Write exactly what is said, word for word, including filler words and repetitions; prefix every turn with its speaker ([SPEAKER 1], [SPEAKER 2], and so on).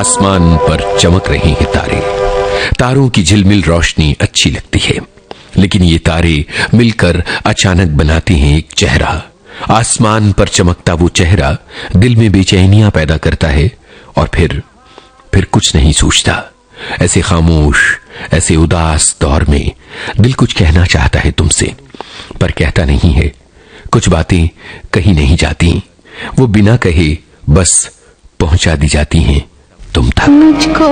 [SPEAKER 1] आसमान पर चमक रहे हैं तारे। तारों की झिलमिल रोशनी अच्छी लगती है, लेकिन ये तारे मिलकर अचानक बनाते हैं एक चेहरा। आसमान पर चमकता वो चेहरा दिल में बेचैनियां पैदा करता है और फिर फिर कुछ नहीं सूझता। ऐसे खामोश, ऐसे उदास दौर में दिल कुछ कहना चाहता है तुमसे, पर कहता नहीं है। कुछ बातें कहीं नहीं जाती, वो बिना कहे बस पहुंचा दी जाती हैं तुम तक।
[SPEAKER 2] मुझको